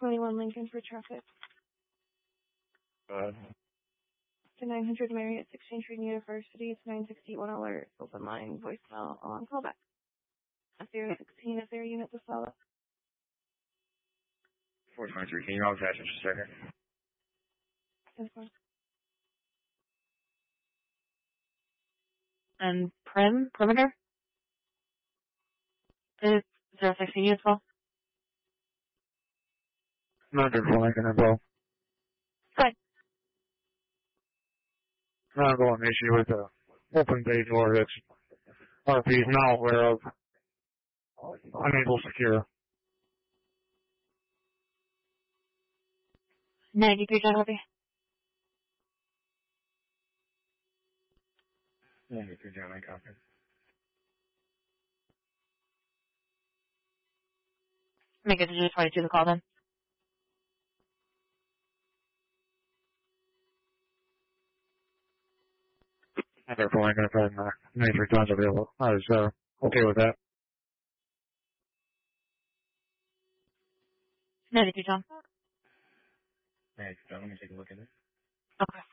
21 Lincoln for traffic. To 900 Marriott Exchange Street University. It's 961 alert. Open line voicemail on callback. F016 is their unit to follow. 423, can you hold that just a second? Yes, ma'am. And perimeter? Is 016 useful? Not good for Lincoln as well. Good. Not going issue with the open bay door that's RP is not aware of. Unable to secure. 93 John Copy. 93 John, I copy. Make it to 22 the call then. And therefore Lincoln if 93 John's available. I was okay with that. 92 John. 93 John, let me take a look at it. Okay.